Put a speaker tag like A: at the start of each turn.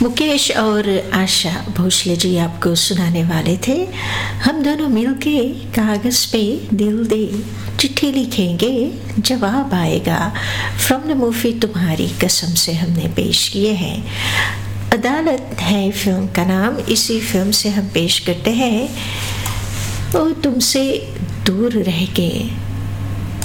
A: मुकेश और आशा भोसले जी आपको सुनाने वाले थे। हम दोनों मिलके कागज पे दिल दे चिट्ठी लिखेंगे, जवाब आएगा। फ्रॉम द मूवी तुम्हारी कसम से हमने पेश किए हैं। अदालत है फिल्म का नाम। इसी फिल्म से हम पेश करते हैं ओ तुमसे दूर रह के